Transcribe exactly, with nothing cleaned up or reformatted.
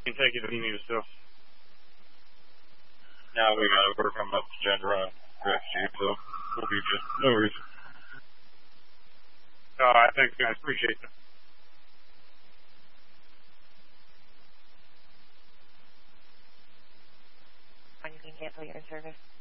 You can take it if you need us to. Now we gotta work on up to gender on correct you, so we'll be just no worries. Alright, thanks guys, appreciate it. You can cancel your service.